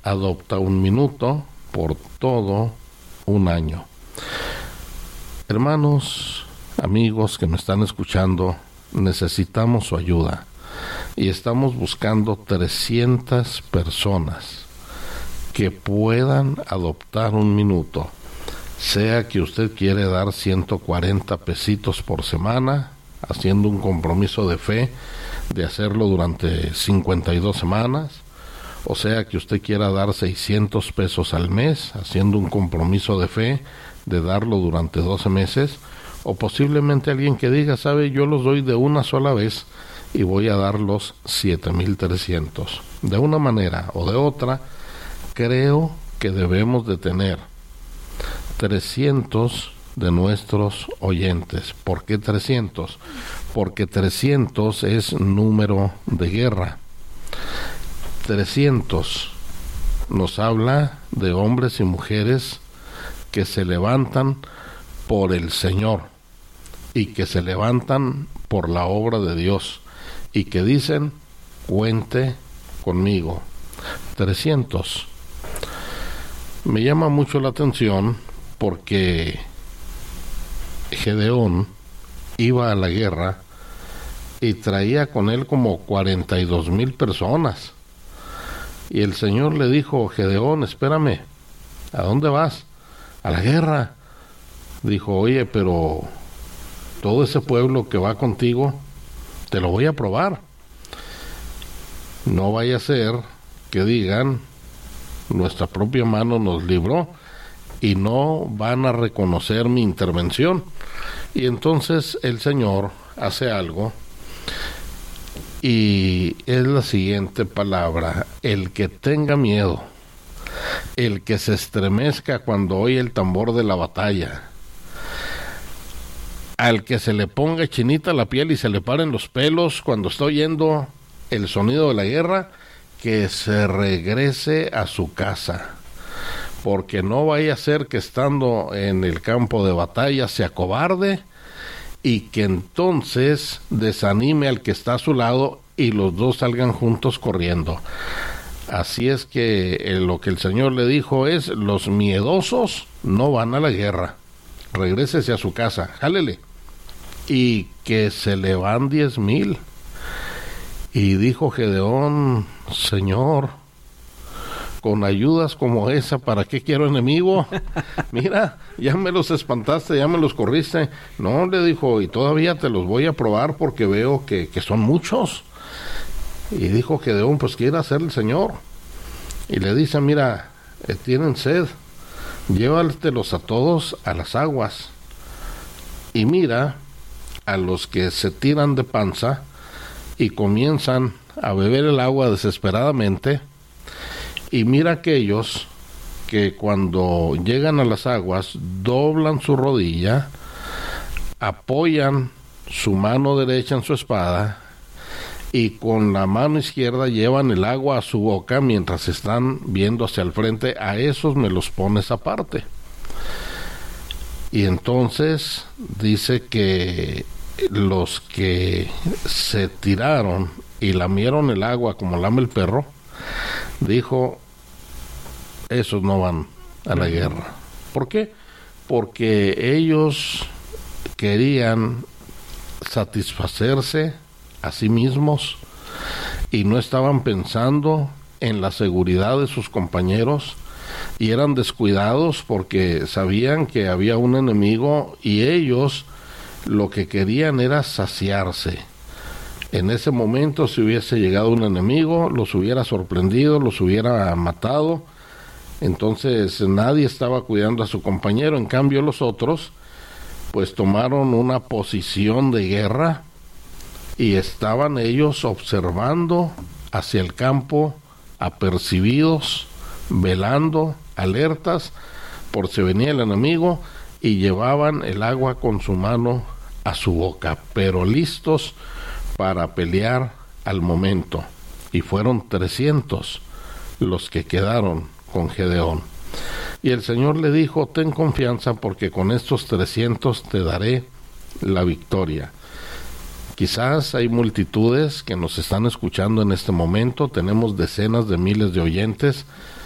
adopta un minuto por todo un año. Hermanos, amigos que me están escuchando, necesitamos su ayuda y estamos buscando 300 personas que puedan adoptar un minuto. Sea que usted quiere dar 140 pesitos por semana, haciendo un compromiso de fe de hacerlo durante 52 semanas, o sea que usted quiera dar 600 pesos al mes, haciendo un compromiso de fe de darlo durante 12 meses, o posiblemente alguien que diga, sabe, yo los doy de una sola vez y voy a dar los 7,300. De una manera o de otra, creo que debemos de tener 300 de nuestros oyentes. ¿Por qué 300? Porque 300 es número de guerra. 300 nos habla de hombres y mujeres que se levantan por el Señor y que se levantan por la obra de Dios y que dicen, cuente conmigo. 300. Me llama mucho la atención porque Gedeón iba a la guerra y traía con él como 42,000 personas. Y el Señor le dijo, Gedeón, espérame, ¿a dónde vas? A la guerra. Dijo, oye, pero todo ese pueblo que va contigo, te lo voy a probar. No vaya a ser que digan, nuestra propia mano nos libró, y no van a reconocer mi intervención. Y entonces el Señor hace algo, y es la siguiente palabra: el que tenga miedo, el que se estremezca cuando oye el tambor de la batalla, al que se le ponga chinita la piel y se le paren los pelos cuando está oyendo el sonido de la guerra, que se regrese a su casa, porque no vaya a ser que estando en el campo de batalla se acobarde y que entonces desanime al que está a su lado y los dos salgan juntos corriendo. Así es que lo que el Señor le dijo es, los miedosos no van a la guerra, regrésese a su casa, jálele, y que se le van 10,000. Y dijo Gedeón, Señor, con ayudas como esa, ¿para qué quiero enemigo? Mira, ya me los espantaste, ya me los corriste. No, le dijo, y todavía te los voy a probar porque veo que son muchos. Y dijo Gedeón, pues quiere hacer el Señor. Y le dice, mira, tienen sed, llévatelos a todos a las aguas. Y mira a los que se tiran de panza y comienzan a beber el agua desesperadamente, y mira aquellos que cuando llegan a las aguas doblan su rodilla, apoyan su mano derecha en su espada y con la mano izquierda llevan el agua a su boca mientras están viendo hacia el frente. A esos me los pones aparte. Y entonces dice que los que se tiraron y lamieron el agua como lame el perro, dijo, esos no van a la guerra. ¿Por qué? Porque ellos querían satisfacerse a sí mismos y no estaban pensando en la seguridad de sus compañeros, y eran descuidados porque sabían que había un enemigo y ellos lo que querían era saciarse. En ese momento, si hubiese llegado un enemigo, los hubiera sorprendido, los hubiera matado. Entonces nadie estaba cuidando a su compañero. En cambio los otros pues tomaron una posición de guerra y estaban ellos observando hacia el campo, apercibidos, velando, alertas por si venía el enemigo, y llevaban el agua con su mano a su boca, pero listos para pelear al momento. Y fueron 300 los que quedaron con Gedeón. Y el Señor le dijo, ten confianza porque con estos 300 te daré la victoria. Quizás hay multitudes que nos están escuchando en este momento, tenemos decenas de miles de oyentes,